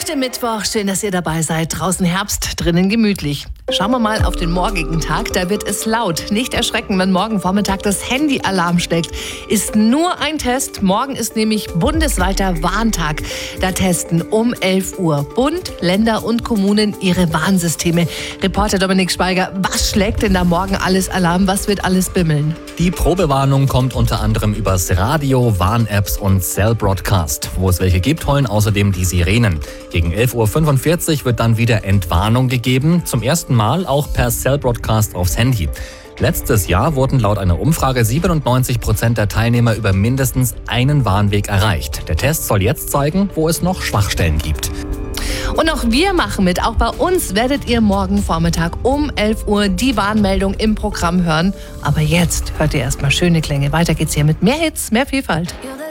dem Mittwoch. Schön, dass ihr dabei seid. Draußen Herbst, drinnen gemütlich. Schauen wir mal auf den morgigen Tag. Da wird es laut. Nicht erschrecken, wenn morgen Vormittag das Handy-Alarm schlägt. Ist nur ein Test. Morgen ist nämlich bundesweiter Warntag. Da testen um 11 Uhr Bund, Länder und Kommunen ihre Warnsysteme. Reporter Dominik Schweiger, was schlägt denn da morgen alles Alarm? Was wird alles bimmeln? Die Probewarnung kommt unter anderem übers Radio, Warn-Apps und Cell Broadcast. Wo es welche gibt, heulen außerdem die Sirenen. Gegen 11.45 Uhr wird dann wieder Entwarnung gegeben. Zum ersten Mal auch per Cell Broadcast aufs Handy. Letztes Jahr wurden laut einer Umfrage 97% der Teilnehmer über mindestens einen Warnweg erreicht. Der Test soll jetzt zeigen, wo es noch Schwachstellen gibt. Und auch wir machen mit. Auch bei uns werdet ihr morgen Vormittag um 11 Uhr die Warnmeldung im Programm hören. Aber jetzt hört ihr erstmal schöne Klänge. Weiter geht's hier mit mehr Hits, mehr Vielfalt.